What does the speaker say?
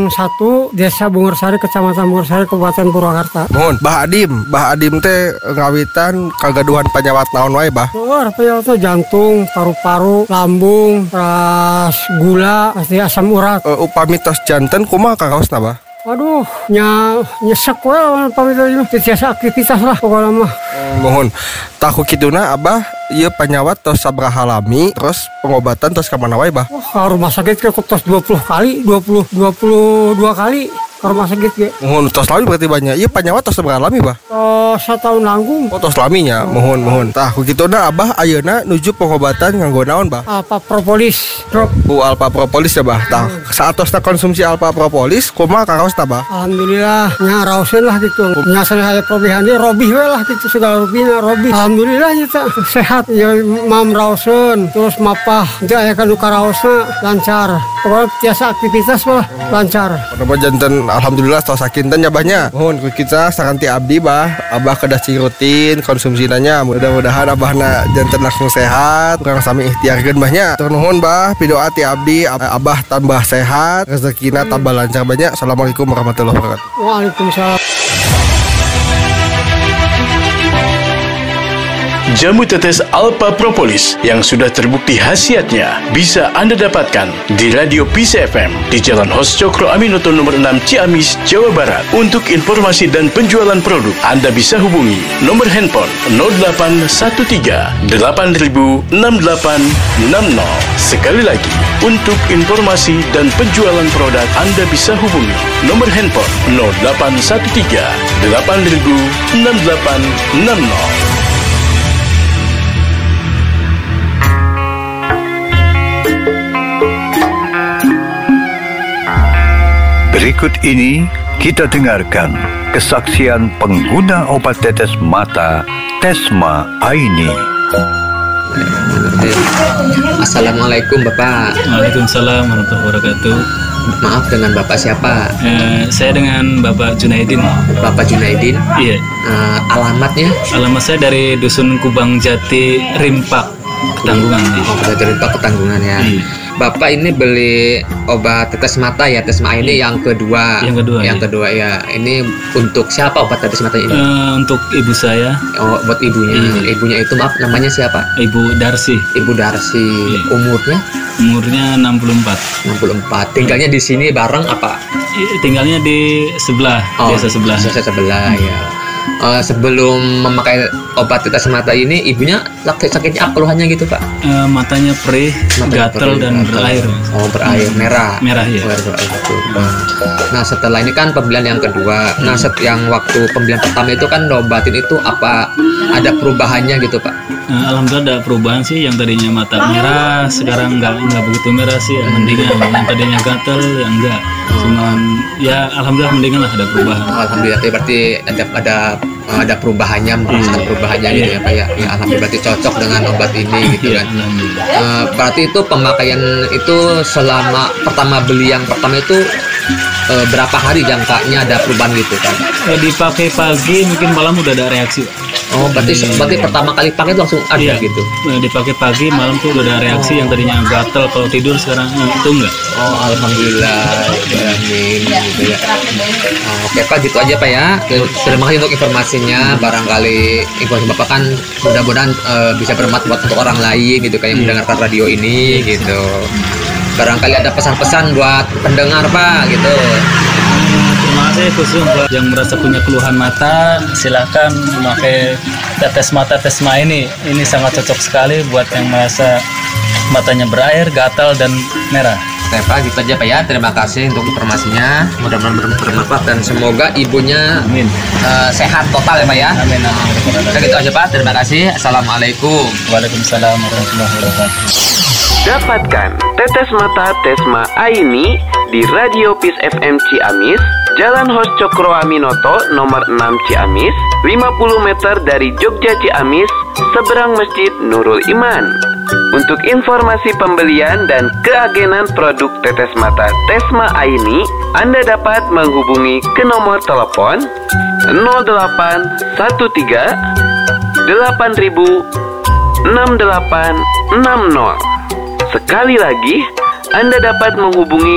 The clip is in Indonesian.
1, Desa Bungursari, Kecamatan Bungursari, Kabupaten Purwakarta. Mohon, Bah Adim teh ngawitan kagaduhan penyawat naon wae, Bah? Penyawat teh jantung, paru-paru, lambung, terus gula, pasti asam urat. Upami tos janten kumaha kakaosna, Bah? Aduh, nyesek wae pamit tiasa aktivitas lah pokoknya mah. Mohon, tahu kituna Abah ieu penyawat tos sabraha lami, terus pengobatan tos ka mana wae, Bah? Ka rumah sakit ke tos 22 kali ke rumah sakit ge. Mohon tos lami berarti banyak. Ieu penyawat tos sabraha lami, Bah? 1 tahun langgung. Oh, tos laminya. Mohon. Tahu kituna Abah ayeuna nuju pengobatan nganggo naon, Bah? Alpha Propolis drop. Alpha Propolis ya, Bah. Tah, saatosna konsumsi Alpha Propolis kumaha kakaosna, Bah? Alhamdulillah nya raoseun lah gitu. Nya saya probihan dia robih we lah gitu segala robihna robih. Alhamdulillah kita sehat ya mam raoseun terus mapah teu aya kanu karaosna lancar. Pokoknya biasa aktivitas mah lancar. Kenapa janten alhamdulillah tos sakinten nya Bahnya. Mohon ku kita sakanti abdi, Bah. Abah kedah cing rutin konsumsinanya. Mudah-mudahan Abahna janten langsung sehat. Kurang sami ikhtiarkeun Bahnya. Tur nuhun, Bah. Pidoa ti abdi Abah tambah sehat, rezekina tambah lancar banyak. Assalamualaikum warahmatullahi wabarakatuh. Waalaikumsalam. Jamu tetes Alpha Propolis yang sudah terbukti khasiatnya bisa Anda dapatkan di Radio Peace FM di Jalan Hos Cokro Aminoto nomor 6 Ciamis, Jawa Barat. Untuk informasi dan penjualan produk, Anda bisa hubungi nomor handphone 0813 8000 6860. Sekali lagi, untuk informasi dan penjualan produk, Anda bisa hubungi nomor handphone 0813 8000 6860. Berikut ini kita dengarkan kesaksian pengguna obat tetes mata Tesma Aini. Assalamualaikum Bapak. Waalaikumsalam warahmatullahi wabarakatuh. Maaf, dengan Bapak siapa? Saya dengan Bapak Junaidin. Bapak Junaidin? Iya. Alamatnya? Alamat saya dari Dusun Kubang Jati, Rimpak, Ketanggungan. Dari Rimpak, Ketanggungan ya. Iya. Bapak ini beli obat tetes mata ya, Tesma ini yang kedua. Yang kedua ya. Ini untuk siapa obat tetes mata ini? Untuk ibu saya. Oh, buat ibunya. Ibunya itu maaf, namanya siapa? Ibu Darsi. Ibu Darsi. Umurnya? Umurnya 64. 64. Tinggalnya di sini bareng apa? Tinggalnya di sebelah, desa sebelah. Desa sebelah ya. Sebelum memakai obat tetes mata ini, ibunya sakitnya apa keluhannya gitu, Pak? Matanya perih, gatal dan berair. Oh, berair merah. Merah ya. Nah, setelah ini kan pembelian yang kedua. Nah, yang waktu pembelian pertama itu kan obatin itu apa ada perubahannya gitu, Pak? Alhamdulillah ada perubahan sih. Yang tadinya mata merah sekarang nggak begitu merah sih. Mendingan. Yang tadinya gatal yang enggak. Cuman ya alhamdulillah mendingan lah, ada perubahan. Alhamdulillah berarti ada perubahannya, merasakan perubahannya gitu ya Pak ya. Ya alhamdulillah berarti cocok dengan obat ini gitu kan. Berarti itu pemakaian itu selama pertama beli yang pertama itu berapa hari jangkanya ada perubahan gitu kan? Dipakai pagi mungkin malam udah ada reaksi. Oh, berarti pertama kali pakai itu langsung ada gitu. Dipakai pagi malam tuh udah ada reaksi. Yang tadinya gatal kalau tidur sekarang itu enggak. Oh, alhamdulillah. Amin gitu ya. Oke Pak, gitu aja Pak ya. Terima kasih untuk informasinya. Barangkali informasi Bapak kan mudah-mudahan bisa bermanfaat untuk orang lain gitu kayak yang mendengarkan radio ini gitu. Barangkali ada pesan-pesan buat pendengar Pak gitu. Terima kasih khusus buat yang merasa punya keluhan mata, silakan memakai tetes mata Tesma ini. Ini sangat cocok sekali buat yang merasa matanya berair, gatal dan merah. Oke Pak, gitu aja Pak ya. Terima kasih untuk informasinya. Mudah-mudahan bermanfaat dan semoga ibunya sehat total ya Pak ya. Amin. Oke, gitu aja Pak. Terima kasih. Assalamualaikum. Waalaikumsalam warahmatullahi wabarakatuh. Dapatkan tetes mata Tesma Aini di Radio Peace FM Ciamis, Jalan Hos Cokro Aminoto nomor 6 Ciamis, 50 meter dari Jogja Ciamis, seberang Masjid Nurul Iman. Untuk informasi pembelian dan keagenan produk tetes mata Tesma Aini, Anda dapat menghubungi ke nomor telepon 0813 8000 6860. Sekali lagi, Anda dapat menghubungi